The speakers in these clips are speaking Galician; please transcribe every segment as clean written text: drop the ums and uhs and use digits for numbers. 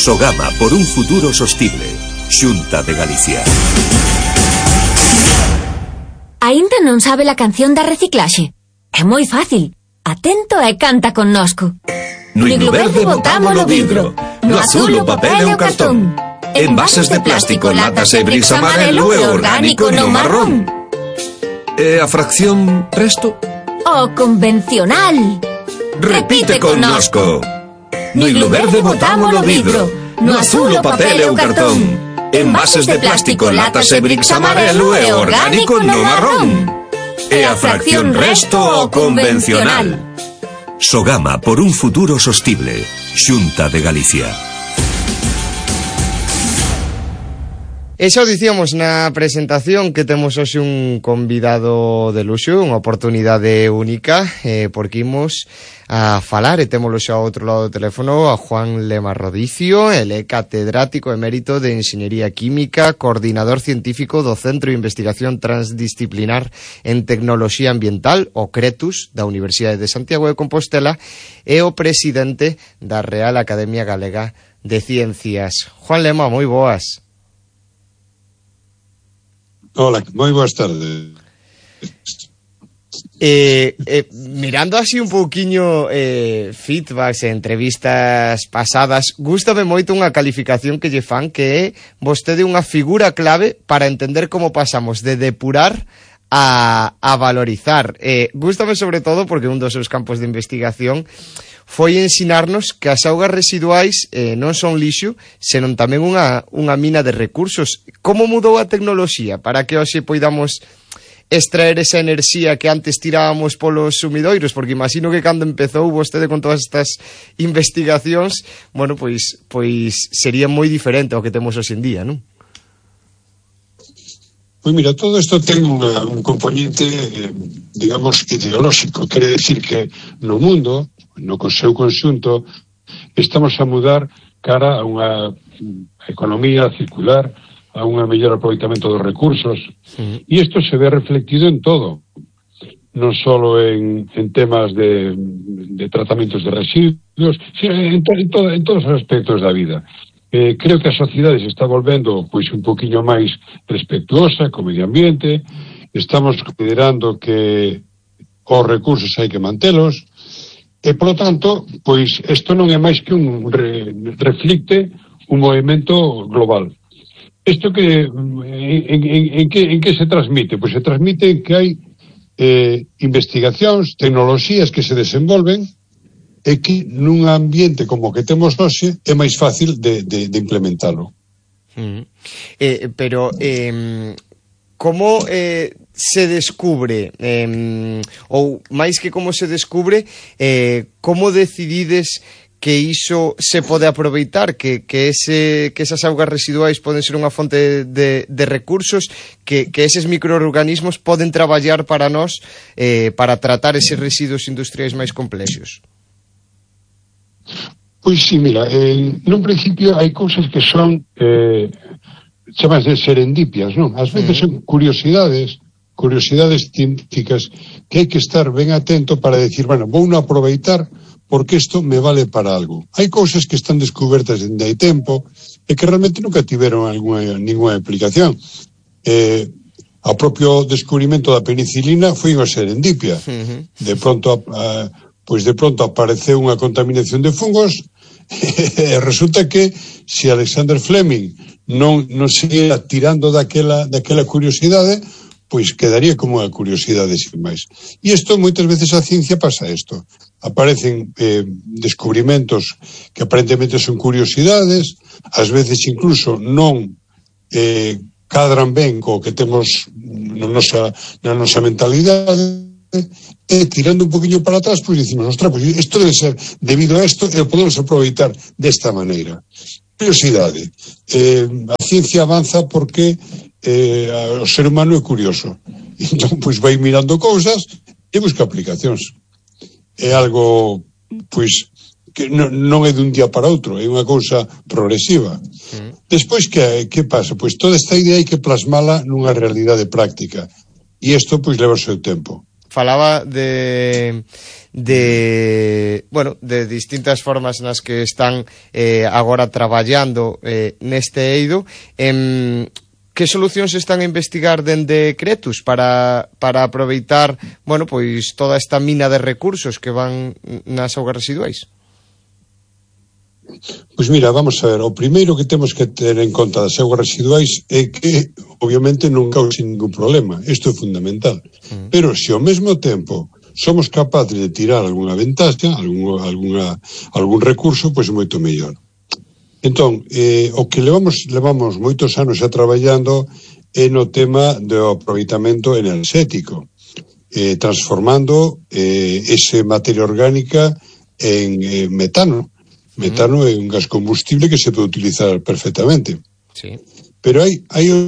Sogama por un futuro sostible. Xunta de Galicia. Aínda non sabe a canción da reciclaxe? É moi fácil. Atento e canta connosco. No iglo verde botamos o vidro, no azul o papel e o cartón. Envases de plástico, latas e bricks amarelo e orgánico no marrón. E a fracción resto? O convencional. Repite connosco. No iglo verde botamos o vidro, no azul o papel e o cartón. Envases de plástico, latas e bricks amarelo e orgánico no marrón. E a fracción resto o convencional. Sogama por un futuro sostible. Xunta de Galicia. E xa o dicíamos na presentación que temos hoxe un convidado de luxo, unha oportunidade única, porque imos a falar, e témolo xa ao outro lado do teléfono, a Juan Lema Rodicio. Ele é catedrático emérito de Enxeñería Química, coordinador científico do Centro de Investigación Transdisciplinar en Tecnoloxía Ambiental, o CRETUS, da Universidade de Santiago de Compostela, e o presidente da Real Academia Galega de Ciencias. Juan Lema, moi boas. Hola, moi boas tardes. Mirando así un pouquiño feedbacks e entrevistas pasadas, gústame moito unha calificación que lle fan, que é vostede unha figura clave para entender como pasamos de depurar a valorizar. Gústame sobre todo porque un dos seus campos de investigación foi ensinarnos que as augas residuais non son lixo, senón tamén unha mina de recursos. Como mudou a tecnoloxía para que hoxe poidamos extraer esa enerxía que antes tirábamos polos sumidoiros? Porque imagino que cando empezou vostede con todas estas investigacións, bueno, pois sería moi diferente ao que temos hoxe en día, non? Pois mira, todo isto ten un componente, digamos, ideolóxico. Quere decir que no mundo, no seu conxunto, estamos a mudar cara a unha economía circular, a un mellor aproveitamento dos recursos, e isto se ve reflectido en todo, non só en temas de tratamentos de residuos, sino en todos os aspectos da vida. Creo que a sociedade se está volvendo pois un poquinho máis respetuosa co medio ambiente. Estamos considerando que os recursos hai que mantelos, e, polo tanto, pois, isto non é máis que reflicte un movimento global. Isto que en que se transmite? Pois se transmite en que hai investigacións, tecnoloxías que se desenvolven, e que nun ambiente como que temos hoxe é máis fácil de implementalo. Pero como se descubre, ou máis que como se descubre, como decidides que iso se pode aproveitar, que esas augas residuais poden ser unha fonte de recursos, que eses microorganismos poden traballar para nós para tratar eses residuos industriais máis complexos? Pois sí, mira, nun principio hai cousas que son chamas de serendipias, non? Ás veces son curiosidades científicas que hai que estar ben atento para decir, bueno, vou non aproveitar porque isto me vale para algo. Hai cousas que están descubertas dende hai tempo e que realmente nunca tiveron ninguna aplicación. O propio descubrimento da penicilina foi unha serendipia. De pronto apareceu unha contaminación de fungos e resulta que se Alexander Fleming non seguía tirando daquela curiosidade, pois quedaría como unha curiosidade sin máis. E isto, moitas veces a ciencia pasa isto. Aparecen descubrimentos que aparentemente son curiosidades, ás veces incluso non cadran ben co que temos na nosa mentalidade, e tirando un poquinho para atrás, pois dicimos, ostras, pois isto debe ser debido a isto e o podemos aproveitar desta maneira. Curiosidade. A ciencia avanza porque o ser humano é curioso. Entón, pois vai mirando cousas e busca aplicacións. É algo, pois, que non é dun día para outro, é unha cousa progresiva. Despois, que pasa? Pois toda esta idea hai que plasmala nunha realidade práctica. E isto, pois, leva o seu tempo. falaba de distintas formas nas que están agora traballando neste eido. Que solucións están a investigar dende Cretus para aproveitar, bueno, pois toda esta mina de recursos que van nas augas residuais? Pois mira, vamos a ver, o primeiro que temos que ter en conta das augas residuais é que, obviamente, non cause ningún problema, isto é fundamental, pero se ao mesmo tempo somos capaces de tirar algunha ventaxa, algún recurso, pois moito mellor. Entón, o que levamos moitos anos traballando é no tema do aproveitamento enerxético, transformando ese materia orgánica en metano. Metano é un gas combustible que se pode utilizar perfectamente. Sí. Pero hai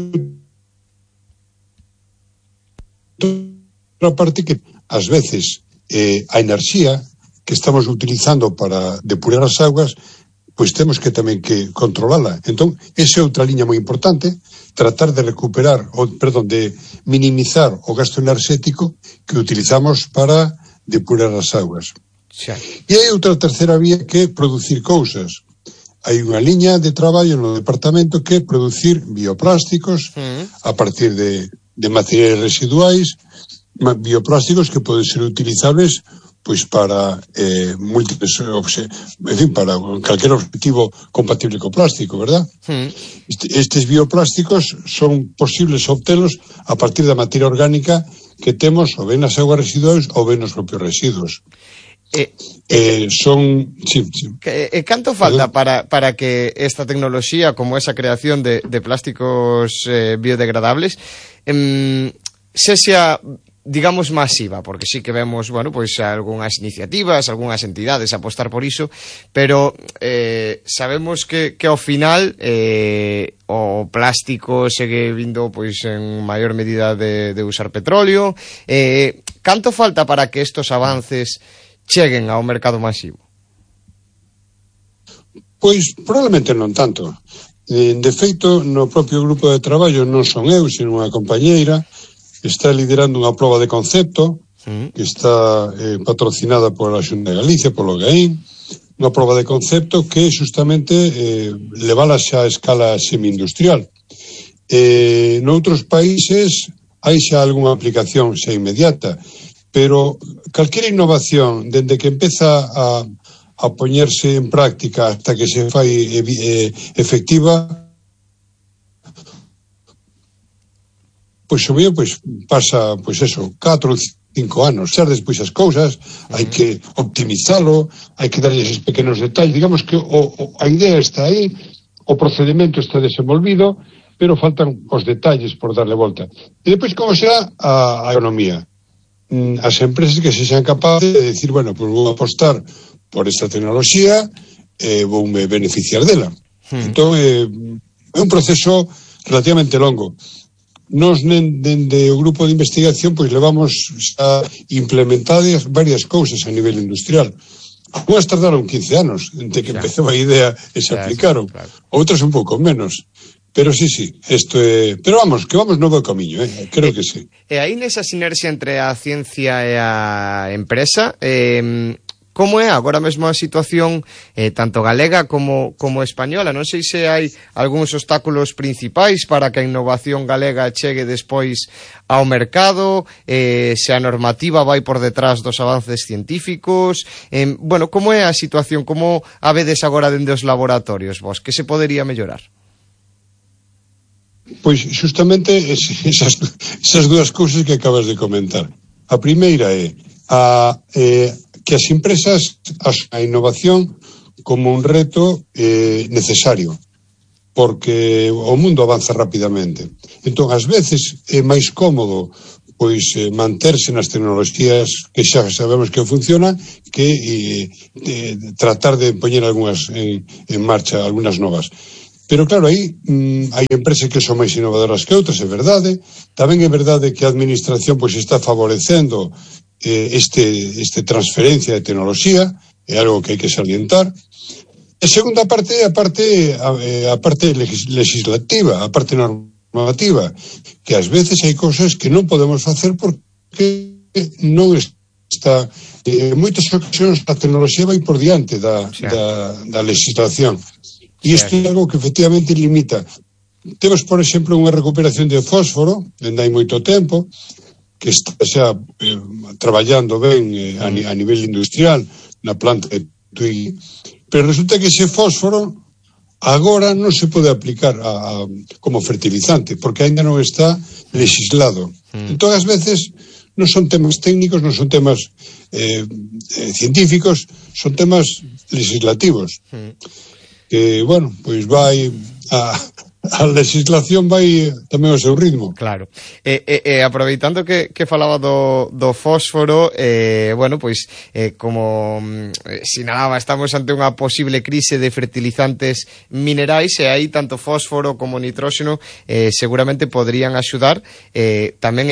outra parte que, ás veces, a enerxía que estamos utilizando para depurar as augas, pois temos que tamén que controlala. Entón, esa é outra liña moi importante, tratar de recuperar, de minimizar o gasto enerxético que utilizamos para depurar as augas. Xa. E hai outra terceira vía que é producir cousas. Hai unha liña de traballo no departamento que é producir bioplásticos a partir de materiais residuais, bioplásticos que poden ser utilizables pois para múltiples, en fin, para calquer objetivo compatible co plástico, verdad? Estes bioplásticos son posibles obtelos a partir da materia orgánica que temos ou ben nas augas residuais ou ben nos propios residuos. Canto falta para que esta tecnoloxía, como esa creación de plásticos biodegradables, sexa, digamos, masiva? Porque sí que vemos, bueno, pois algunhas iniciativas, algunhas entidades apostar por iso, pero sabemos que ao final o plástico segue vindo pois en maior medida de usar petróleo. Canto falta para que estos avances cheguen ao mercado masivo? Pois probablemente non tanto. De feito, no propio grupo de traballo non son eu, sino unha compañeira está liderando unha proba de concepto que está patrocinada pola Xunta de Galicia, polo GAIN, unha proba de concepto que justamente levala xa a escala semi-industrial. Noutros países hai xa algunha aplicación xa inmediata, pero calquera innovación, dende que empeza a poñerse en práctica hasta que se fai efectiva, pois o mío pasa, 4 ou 5 anos. Ser despois as cousas, hai que optimizalo, hai que darlle esos pequenos detalles. Digamos que a idea está aí, o procedimento está desenvolvido, pero faltan os detalles por darle volta. E depois, como será a economía? As empresas que se sean capaces de decir, bueno, pois vou apostar por esta tecnoloxía, voume beneficiar dela. Entón, é un proceso relativamente longo. Nos, dende o grupo de investigación, pois levamos a implementadas varias cousas a nivel industrial. Unhas tardaron 15 anos entre que empezou a idea e se aplicaron. Outras un pouco menos. Pero sí, isto é... Pero vamos, que vamos no bo camiño, creo que sí. E aí nesa sinerxia entre a ciencia e a empresa, como é agora mesmo a situación tanto galega como española? Non sei se hai algúns obstáculos principais para que a innovación galega chegue despois ao mercado, se a normativa vai por detrás dos avances científicos. Bueno, como é a situación? Como a vedes agora dende os laboratorios vos? Que se podería mellorar? Pois justamente esas dúas cousas que acabas de comentar. A primeira é que as empresas a innovación como un reto necesario, porque o mundo avanza rapidamente. Entón, ás veces é máis cómodo pois manterse nas tecnoloxías que xa sabemos que funcionan que tratar de poñer algunhas en marcha, algunhas novas. Pero claro, aí hai empresas que son máis innovadoras que outras, é verdade. Tamén é verdade que a administración pois está favorecendo este transferencia de tecnoloxía, é algo que hai que salientar. E segunda parte é a parte legislativa, a parte normativa, que ás veces hai cousas que non podemos facer porque non está... En moitas ocasións a tecnoloxía vai por diante da legislación. E isto é algo que efectivamente limita. Temos, por exemplo, unha recuperación de fósforo, dende hai moito tempo, que está xa traballando ben a nivel industrial na planta de Tui, pero resulta que ese fósforo agora non se pode aplicar como fertilizante, porque ainda non está legislado. Entón, ás veces, non son temas técnicos, non son temas científicos, son temas legislativos. Que, bueno, pois vai a legislación vai tamén ao seu ritmo. Claro. Aproveitando que falaba do fósforo, bueno, pois como sinalaba, estamos ante unha posible crise de fertilizantes minerais e aí tanto fósforo como nitróxeno seguramente podrían axudar. Tamén